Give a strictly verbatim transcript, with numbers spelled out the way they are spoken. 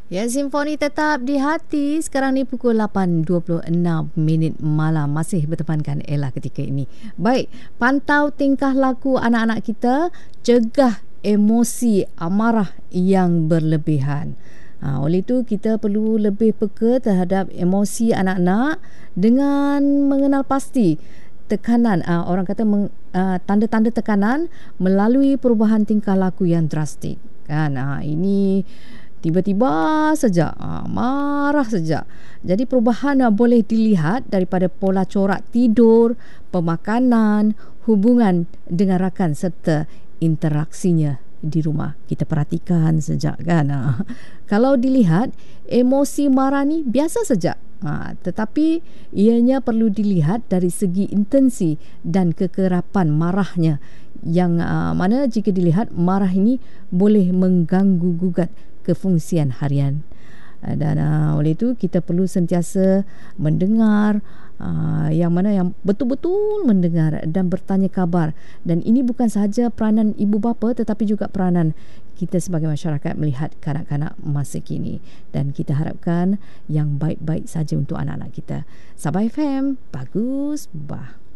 Ya, Simfoni tetap di hati. Sekarang ni pukul lapan dua puluh enam minit malam. Masih bertemankan Ella ketika ini. Baik, pantau tingkah laku anak-anak kita, cegah emosi amarah yang berlebihan. Ha, oleh itu kita perlu lebih peka terhadap emosi anak-anak dengan mengenal pasti tekanan, uh, orang kata meng, uh, tanda-tanda tekanan melalui perubahan tingkah laku yang drastik. Kan, uh, ini tiba-tiba saja uh, marah saja. Jadi perubahan uh, boleh dilihat daripada pola corak tidur, pemakanan, hubungan dengan rakan serta interaksinya di rumah. Kita perhatikan sejak kan. Uh, kalau dilihat emosi marah ni biasa saja. Ha, tetapi ianya perlu dilihat dari segi intensi dan kekerapan marahnya, yang uh, mana jika dilihat marah ini boleh mengganggu gugat kefungsian harian. Uh, dan uh, oleh itu kita perlu sentiasa mendengar, uh, yang mana yang betul-betul mendengar dan bertanya khabar. Dan ini bukan sahaja peranan ibu bapa tetapi juga peranan kita sebagai masyarakat melihat kanak-kanak masa kini, dan kita harapkan yang baik-baik saja untuk anak-anak kita. Sabah F M, bagus bah.